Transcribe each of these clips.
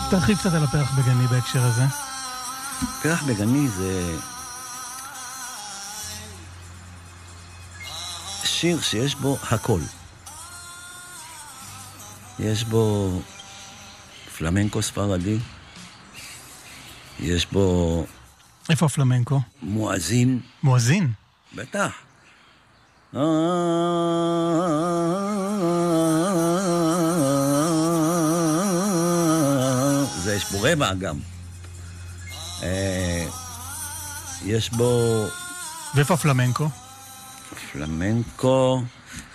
תרחיב קצת על הפרח בגני בהקשר הזה. פרח בגני זה שיר שיש בו הכל. יש בו פלמנקו ספרדי, יש בו... איפה הפלמנקו? מואזין. מואזין? בטח. זה יש בו רבע גם. יש בו... ואיפה הפלמנקו? פלמנקו...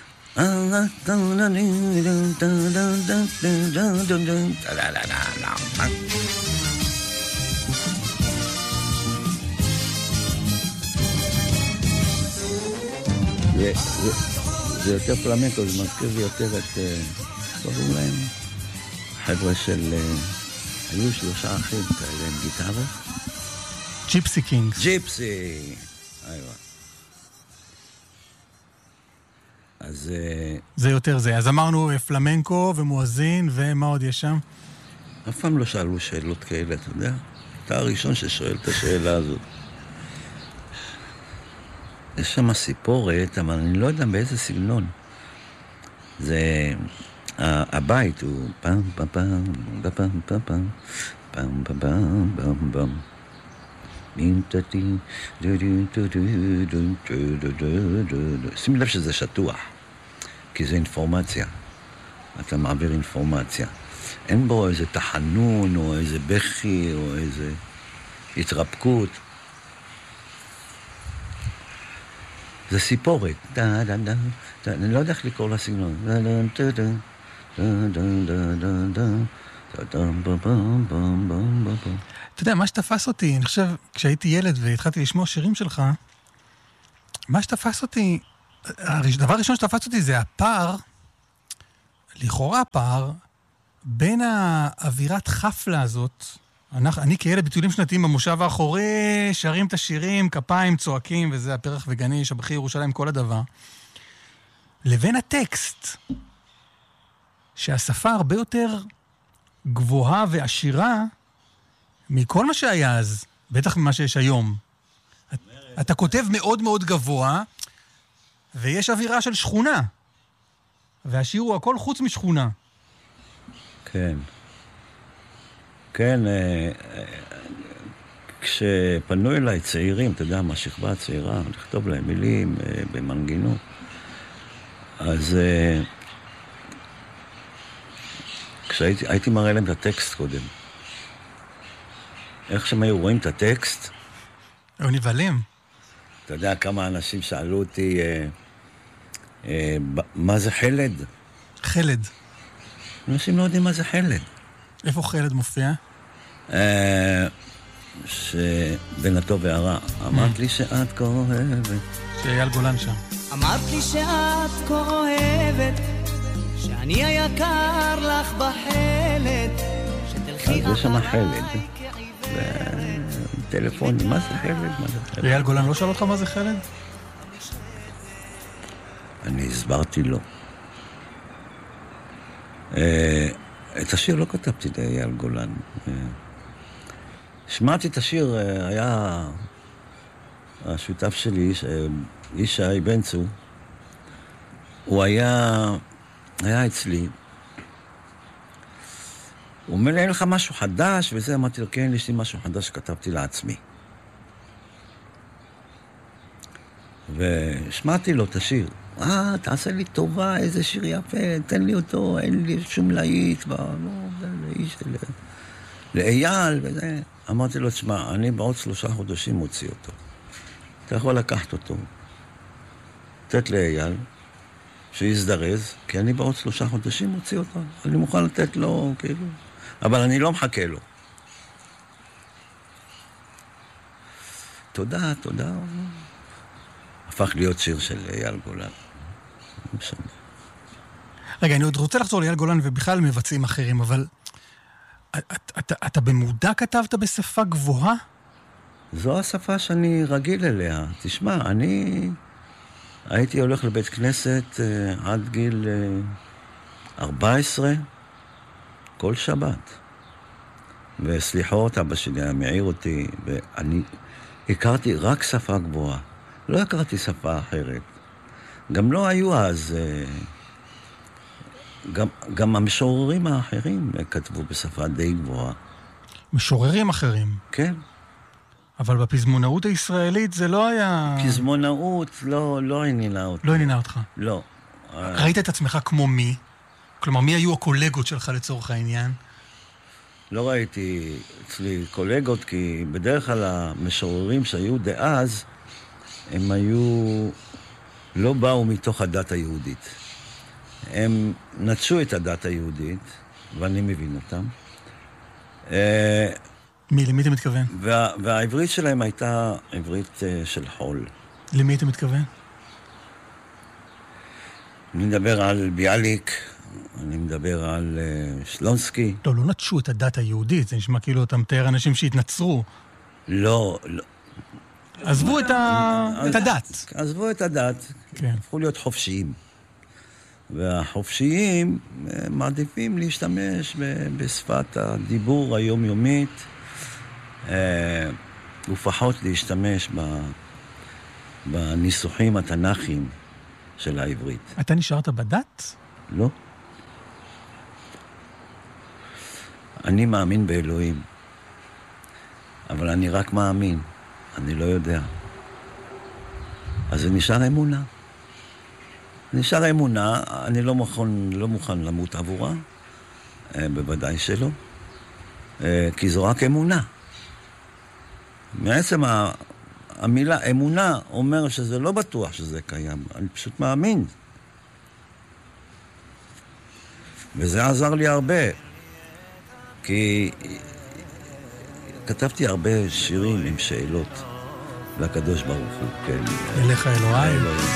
זה יותר פלמנקו, זה מזכיר לי יותר את... קוראים להם? חבר'ה של... היו 3 אחים כאלה עם גיטרה. ג'יפסי קינגס. ג'יפסי! איווה. אז... זה יותר זה. אז אמרנו פלמנקו ומואזין, ומה עוד יש שם? אף פעם לא שאלו שאלות כאלה, אתה יודע? אתה הראשון ששואל את השאלה הזאת. יש שם סיפורת, אבל אני לא יודע באיזה סגנון. זה... הבית הוא פעם פעם פעם פעם פעם פעם פעם פעם פעם פעם שים לב שזה שטוח, כי זה אינפורמציה. אתה מעביר אינפורמציה. אין בו איזה תחנון, או איזה בכי, או איזה התרפקות. זה סיפורת. אני לא יודע איך לקרוא לסגנון. אתה יודע, מה שתפס אותי, אני חושב, כשהייתי ילד והתחלתי לשמוע שירים שלך, מה שתפס אותי, הדבר הראשון שתפס אותי זה הפער, לכאורה הפער, בין האווירת חפלה הזאת, אני כילד בטיולים שנתיים במושב האחורי, שרים את השירים, כפיים, צועקים, וזה הפרח וגני, שבחי ירושלים, כל הדבר, לבין הטקסט, שהשפה הרבה יותר גבוהה ועשירה, מכל מה שהיה אז, בטח ממה שיש היום. אתה כותב מאוד מאוד גבוה, ויש אווירה של שכונה. והשיר הוא הכל חוץ משכונה. כן. כן, כשפנו אליי צעירים, אתה יודע מה, שכבה הצעירה, לכתוב להם מילים במנגינות. אז כשהייתי מראה להם את הטקסט קודם, איך שהם היו רואים את הטקסט? היו נבלים. אתה יודע כמה אנשים שאלו אותי, מה זה חלד? חלד. אנשים לא יודעים מה זה חלד. איפה חלד מופיע? שבין הטוב והרע. אמרת לי שאת כה אוהבת. שאייל גולן שם. אמרת לי שאת כה אוהבת, שאני היקר לך בחלד, שתלכי אז יש שם חלד. טלפון, מה זה חלד? מה זה חלד? אייל גולן לא שאל אותך מה זה חלד? אני הסברתי לו. את השיר לא כתבתי לאייל גולן. שמעתי את השיר, היה השותף שלי, ישי בן צור, הוא היה אצלי. הוא אומר לי, אין לך משהו חדש? וזה, אמרתי לו, כן, יש לי משהו חדש שכתבתי לעצמי. ושמעתי לו את השיר. תעשה לי טובה, איזה שיר יפה, תן לי אותו, אין לי שום להיט, לאייל וזה. אמרתי לו, תשמע, אני בעוד 3 חודשים מוציא אותו. אתה יכול לקחת אותו, לתת לאייל, שיזדרז, כי אני בעוד 3 חודשים מוציא אותו. אני מוכן לתת לו, כאילו, אבל אני לא מחכה לו. תודה, תודה. הפך להיות שיר של אייל גולן. רגע, אני עוד רוצה לחזור לאייל גולן ובכלל מבצעים אחרים, אבל אתה במודע כתבת בשפה גבוהה? זו השפה שאני רגיל אליה. תשמע, אני הייתי הולך לבית כנסת עד גיל 14, כל שבת. וסליחות, אבא שלי היה מעיר אותי, ואני הכרתי רק שפה גבוהה. לא הכרתי שפה אחרת. גם לא היו אז... גם המשוררים האחרים כתבו בשפה די גבוהה. משוררים אחרים? כן. אבל בפזמונאות הישראלית זה לא היה... פזמונאות לא עניינה אותי. לא עניינה אותך? לא. ראית את עצמך כמו מי? כלומר, מי היו הקולגות שלך לצורך העניין? לא ראיתי אצלי קולגות, כי בדרך כלל המשוררים שהיו דאז, הם לא באו מתוך הדת היהודית. הם נטשו את הדת היהודית, ואני מבין אותם. למי אתה מתכוון? והעברית שלהם הייתה עברית של חול. למי אתה מתכוון? אני מדבר על ביאליק, אני מדבר על שלונסקי. לא נטשו את הדת היהודית, זה נשמע כאילו אתה מתאר אנשים שהתנצרו. לא. עזבו את הדת. עזבו את הדת, כן. הפכו להיות חופשיים. והחופשיים מעדיפים להשתמש בשפת הדיבור היומיומית, ופחות להשתמש בניסוחים התנ"כיים של העברית. אתה נשארת בדת? לא. אני מאמין באלוהים, אבל אני רק מאמין, אני לא יודע. אז זה נשאר אמונה. נשאר אמונה, אני לא מוכן למות עבורה, בוודאי שלא, כי זו רק אמונה. מעצם המילה אמונה אומר שזה לא בטוח שזה קיים, אני פשוט מאמין. וזה עזר לי הרבה, כי כתבתי הרבה שירים עם שאלות לקדוש ברוך הוא, כן. אליך אלוהי.